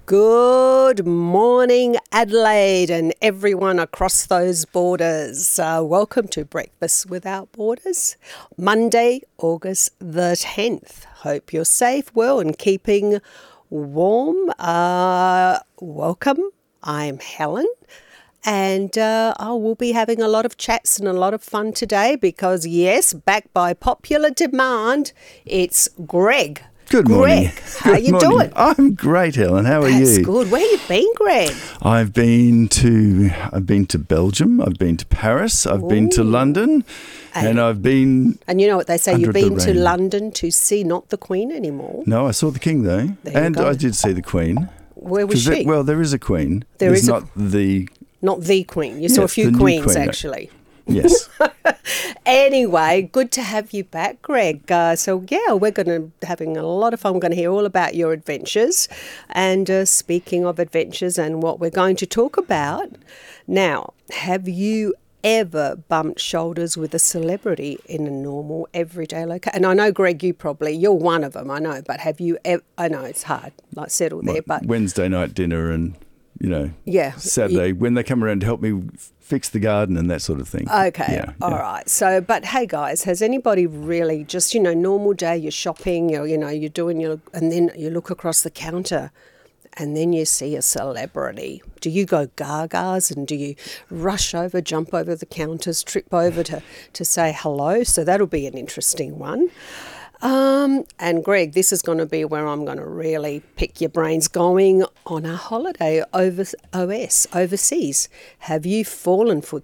Good morning, Adelaide, and everyone across those borders. Welcome to Breakfast Without Borders, Monday, August the 10th. Hope you're safe, well, and keeping warm. Welcome. I'm Helen. And I will be having a lot of chats and a lot of fun today because, yes, backed by popular demand, it's Greg. Good morning. Greg, how you doing? I'm great, Helen. How are you? That's good. Where you been, Greg? I've been to Belgium. I've been to Paris. I've been to London, and I've been. And you know what they say? You've been to rain. London to see not the Queen anymore. No, I saw the King though, and I did see the Queen. Where was she? There is a Queen. There's not the Queen. You saw a few queens actually. Yes. Anyway, good to have you back, Greg. So we're going to having a lot of fun. We're going to hear all about your adventures. And speaking of adventures and what we're going to talk about, now, have you ever bumped shoulders with a celebrity in a normal, everyday location? And I know, Greg, you're one of them, I know. But have you ever, I know it's hard, like settle there. But Wednesday night dinner and, Saturday, when they come around to help me fix the garden and that sort of thing. Okay, all right. So, but hey guys, has anybody really just, normal day, you're shopping, you're doing and then you look across the counter and then you see a celebrity. Do you go gagas and do you rush over, jump over the counters, trip over to say hello? So that'll be an interesting one. And Greg, this is going to be where I'm going to really pick your brains. Going on a holiday overseas. Did you fall for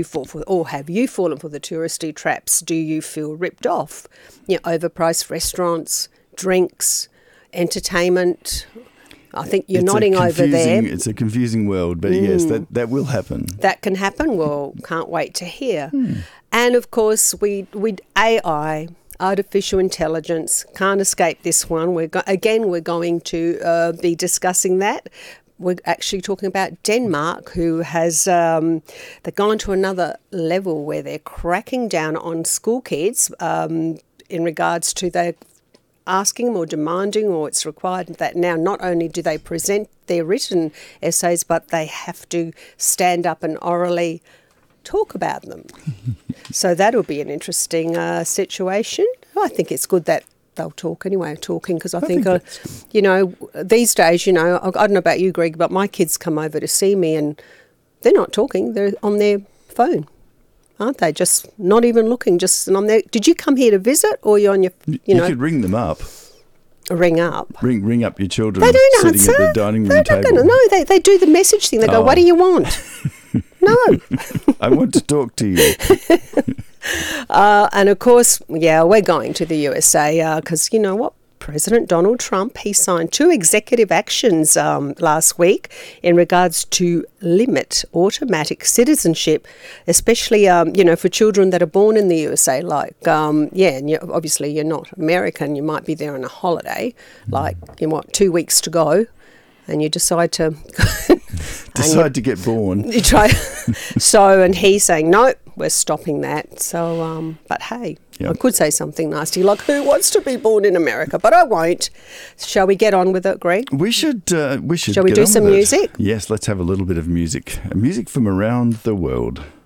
the touristy traps? Do you feel ripped off? Overpriced restaurants, drinks, entertainment. I think you're nodding over there. It's a confusing world, but yes, that will happen. That can happen. Well, can't wait to hear. And of course, we AI. Artificial intelligence, can't escape this one. We're going to be discussing that. We're actually talking about Denmark, who has they're gone to another level where they're cracking down on school kids in regards to their asking or demanding, or it's required that now not only do they present their written essays, but they have to stand up and orally talk about them. So that'll be an interesting situation. I think it's good that they'll talk anyway, because I think these days, I don't know about you, Greg, but my kids come over to see me and they're not talking. They're on their phone, aren't they? Just not even looking, and I'm there. Did you come here to visit or you're on your, You could ring them up. Ring up. Ring up your children. They don't sitting answer. At the dining room table. No, they do the message thing. They go, "What do you want?" No. I want to talk to you. And of course, we're going to the USA because you know what? President Donald Trump, he signed 2 executive actions last week in regards to limit automatic citizenship, especially, for children that are born in the USA. Like, and obviously you're not American. You might be there on a holiday, like, 2 weeks to go. And you decide to to get born. You try. And he's saying, no, we're stopping that. So, but hey, I could say something nasty like, who wants to be born in America? But I won't. Shall we get on with it, Greg? We should. Shall we do some music? Yes, let's have a little bit of music. Music from around the world.